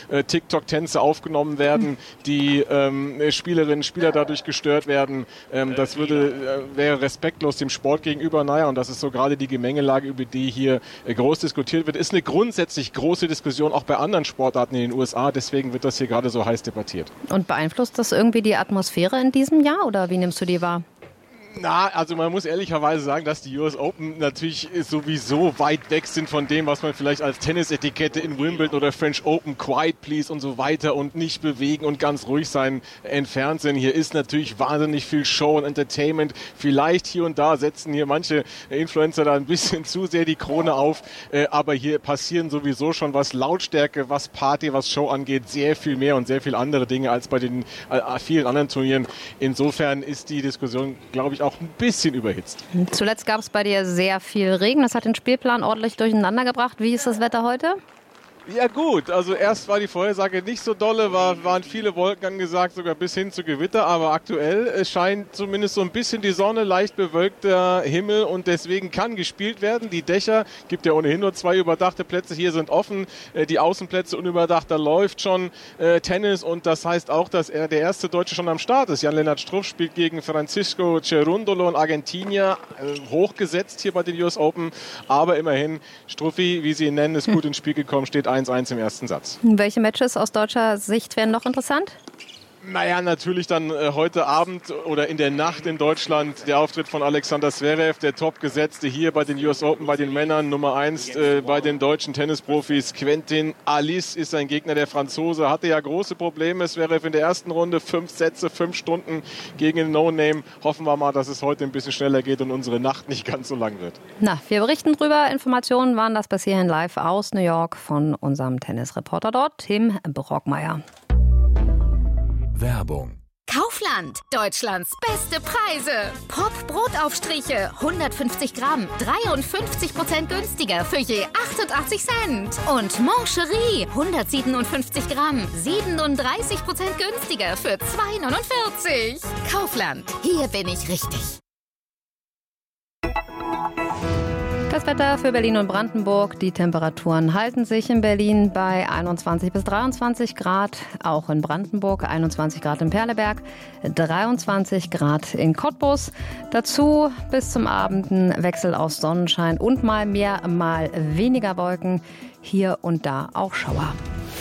TikTok-Tänze aufgenommen werden, die Spielerinnen und Spieler dadurch gestört werden. Das wäre respektlos dem Sport gegenüber. Und das ist so gerade die Gemengelage, über die hier groß diskutiert wird. Ist eine grundsätzlich große Diskussion auch bei anderen Sportarten in den USA. Deswegen wird das hier gerade so heiß debattiert. Und beeinflusst das irgendwie die Atmosphäre in diesem Jahr oder wie nimmst du die wahr? Also man muss ehrlicherweise sagen, dass die US Open natürlich sowieso weit weg sind von dem, was man vielleicht als Tennisetikette in Wimbledon oder French Open, quiet please und so weiter und nicht bewegen und ganz ruhig sein entfernt sind. Hier ist natürlich wahnsinnig viel Show und Entertainment. Vielleicht hier und da setzen hier manche Influencer da ein bisschen zu sehr die Krone auf, aber hier passieren sowieso schon, was Lautstärke, was Party, was Show angeht, sehr viel mehr und sehr viel andere Dinge als bei den vielen anderen Turnieren. Insofern ist die Diskussion, glaube ich, auch ein bisschen überhitzt. Zuletzt gab es bei dir sehr viel Regen. Das hat den Spielplan ordentlich durcheinander gebracht. Wie ist das Wetter heute? Ja gut, also erst war die Vorhersage nicht so dolle, waren viele Wolken angesagt, sogar bis hin zu Gewitter, aber aktuell scheint zumindest so ein bisschen die Sonne, leicht bewölkter Himmel und deswegen kann gespielt werden. Die Dächer, gibt ja ohnehin nur 2 überdachte Plätze, hier sind offen, die Außenplätze unüberdacht, da läuft schon Tennis und das heißt auch, dass der erste Deutsche schon am Start ist. Jan-Lennart Struff spielt gegen Francisco Cerundolo, ein Argentinier, hochgesetzt hier bei den US Open, aber immerhin Struffi, wie sie ihn nennen, ist gut ins Spiel gekommen, steht 1-1 im ersten Satz. Welche Matches aus deutscher Sicht wären noch interessant? Natürlich dann heute Abend oder in der Nacht in Deutschland der Auftritt von Alexander Zverev, der Topgesetzte hier bei den US Open, bei den Männern, Nummer 1 bei den deutschen Tennisprofis. Quentin Alice ist ein Gegner, der Franzose, hatte ja große Probleme. Zverev in der ersten Runde, 5 Sätze, 5 Stunden gegen den No-Name. Hoffen wir mal, dass es heute ein bisschen schneller geht und unsere Nacht nicht ganz so lang wird. Wir berichten drüber. Informationen waren das bis hierhin live aus New York von unserem Tennisreporter dort, Tim Brockmeier. Werbung. Kaufland, Deutschlands beste Preise. Pop-Brotaufstriche, 150 Gramm, 53% günstiger für je 88 Cent. Und Mancherie, 157 Gramm, 37% günstiger für 2,49. Kaufland, hier bin ich richtig. Das Wetter für Berlin und Brandenburg. Die Temperaturen halten sich in Berlin bei 21 bis 23 Grad. Auch in Brandenburg 21 Grad in Perleberg, 23 Grad in Cottbus. Dazu bis zum Abend ein Wechsel aus Sonnenschein und mal mehr, mal weniger Wolken. Hier und da auch Schauer.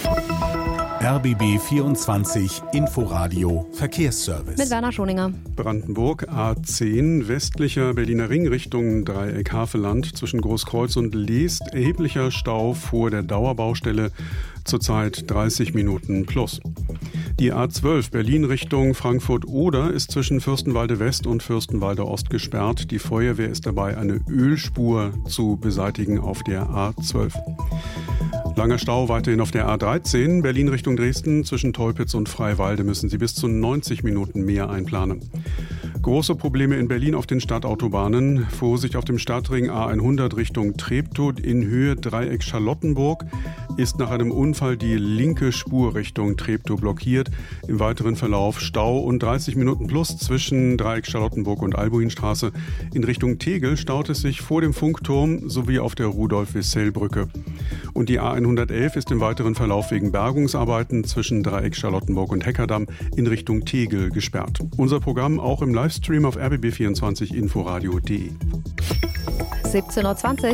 RBB 24 Inforadio Verkehrsservice. Mit Werner Schoninger. Brandenburg A10 westlicher Berliner Ring Richtung Dreieck Havelland zwischen Großkreuz und Leest. Erheblicher Stau vor der Dauerbaustelle, zurzeit 30 Minuten plus. Die A12 Berlin Richtung Frankfurt-Oder ist zwischen Fürstenwalde West und Fürstenwalde Ost gesperrt. Die Feuerwehr ist dabei, eine Ölspur zu beseitigen auf der A12. Langer Stau weiterhin auf der A13 Berlin Richtung Dresden. Zwischen Teupitz und Freiwalde müssen Sie bis zu 90 Minuten mehr einplanen. Große Probleme in Berlin auf den Stadtautobahnen. Vorsicht auf dem Stadtring A100 Richtung Treptow in Höhe Dreieck Charlottenburg ist nach einem Unfall die linke Spur Richtung Treptow blockiert. Im weiteren Verlauf Stau und 30 Minuten plus zwischen Dreieck Charlottenburg und Albuinstraße. In Richtung Tegel staut es sich vor dem Funkturm sowie auf der Rudolf-Wissell-Brücke. Und die A111 ist im weiteren Verlauf wegen Bergungsarbeiten zwischen Dreieck Charlottenburg und Heckerdamm in Richtung Tegel gesperrt. Unser Programm auch im Livestream auf rbb24inforadio.de. 17:20 Uhr.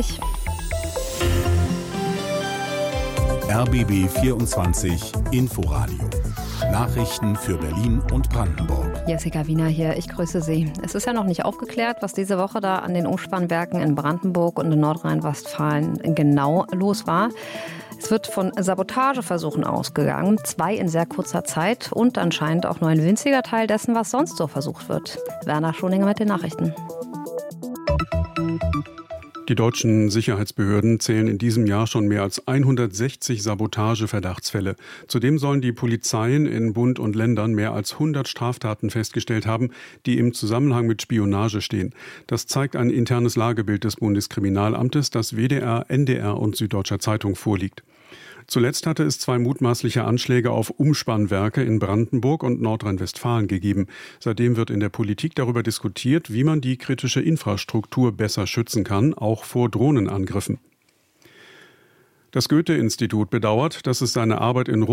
RBB 24 Inforadio. Nachrichten für Berlin und Brandenburg. Jessica Wiener hier, ich grüße Sie. Es ist ja noch nicht aufgeklärt, was diese Woche da an den Umspannwerken in Brandenburg und in Nordrhein-Westfalen genau los war. Es wird von Sabotageversuchen ausgegangen, 2 in sehr kurzer Zeit und anscheinend auch nur ein winziger Teil dessen, was sonst so versucht wird. Werner Schoninger mit den Nachrichten. Die deutschen Sicherheitsbehörden zählen in diesem Jahr schon mehr als 160 Sabotageverdachtsfälle. Zudem sollen die Polizeien in Bund und Ländern mehr als 100 Straftaten festgestellt haben, die im Zusammenhang mit Spionage stehen. Das zeigt ein internes Lagebild des Bundeskriminalamtes, das WDR, NDR und Süddeutscher Zeitung vorliegt. Zuletzt hatte es 2 mutmaßliche Anschläge auf Umspannwerke in Brandenburg und Nordrhein-Westfalen gegeben. Seitdem wird in der Politik darüber diskutiert, wie man die kritische Infrastruktur besser schützen kann, auch vor Drohnenangriffen. Das Goethe-Institut bedauert, dass es seine Arbeit in